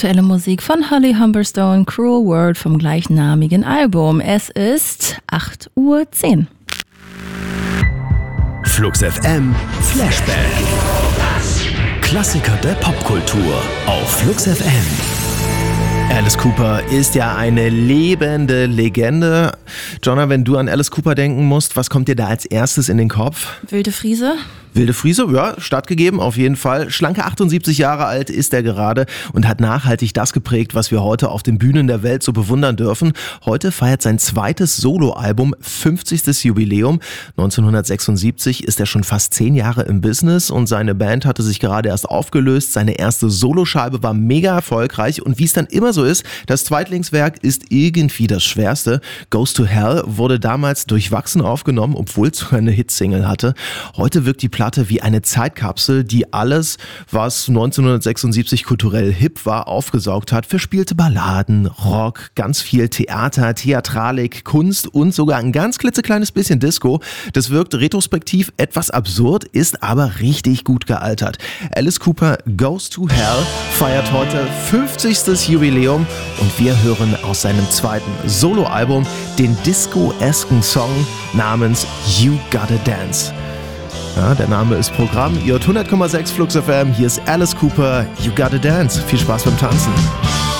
aktuelle Musik von Holly Humberstone, Cruel World vom gleichnamigen Album. Es ist 8:10 Uhr. Flux FM Flashback. Klassiker der Popkultur auf Flux FM. Alice Cooper ist ja eine lebende Legende. Jonna, wenn du an Alice Cooper denken musst, was kommt dir da als erstes in den Kopf? Wilde Friese? Wilde Friese, ja, stattgegeben, auf jeden Fall. Schlanke 78 Jahre alt ist er gerade und hat nachhaltig das geprägt, was wir heute auf den Bühnen der Welt so bewundern dürfen. Heute feiert sein zweites Soloalbum 50. Jubiläum. 1976 ist er schon fast 10 Jahre im Business und seine Band hatte sich gerade erst aufgelöst. Seine erste Soloscheibe war mega erfolgreich und wie es dann immer so ist, das Zweitlingswerk ist irgendwie das Schwerste. Goes to Hell wurde damals durchwachsen aufgenommen, obwohl es sogar eine Hitsingle hatte. Heute wirkt die Platte wie eine Zeitkapsel, die alles, was 1976 kulturell hip war, aufgesaugt hat. Verspielte Balladen, Rock, ganz viel Theater, Theatralik, Kunst und sogar ein ganz klitzekleines bisschen Disco. Das wirkt retrospektiv etwas absurd, ist aber richtig gut gealtert. Alice Cooper Goes to Hell feiert heute 50. Jubiläum und wir hören aus seinem zweiten Soloalbum den disco-esken Song namens You Gotta Dance. Ja, der Name ist Programm. Ihr hört 100,6 Flux FM. Hier ist Alice Cooper. You Gotta Dance. Viel Spaß beim Tanzen.